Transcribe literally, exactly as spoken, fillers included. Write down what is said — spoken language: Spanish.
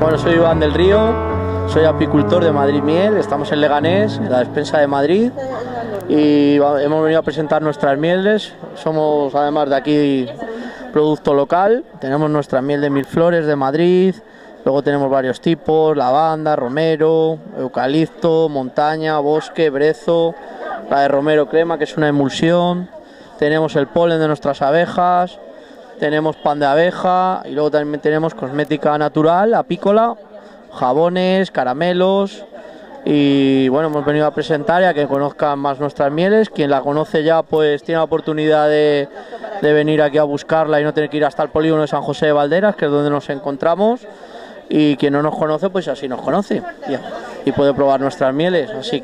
Bueno, soy Iván del Río, soy apicultor de Madrid Miel, estamos en Leganés, en la despensa de Madrid, y hemos venido a presentar nuestras mieles. Somos, además de aquí, producto local. Tenemos nuestra miel de mil flores de Madrid, luego tenemos varios tipos: lavanda, romero, eucalipto, montaña, bosque, brezo, la de romero crema, que es una emulsión. Tenemos el polen de nuestras abejas, tenemos pan de abeja, y luego también tenemos cosmética natural, apícola, jabones, caramelos. Y bueno, hemos venido a presentar y a que conozcan más nuestras mieles. Quien la conoce ya pues tiene la oportunidad de, de venir aquí a buscarla y no tener que ir hasta el polígono de San José de Valderas, que es donde nos encontramos. Y quien no nos conoce, pues así nos conoce, y, y puede probar nuestras mieles. Así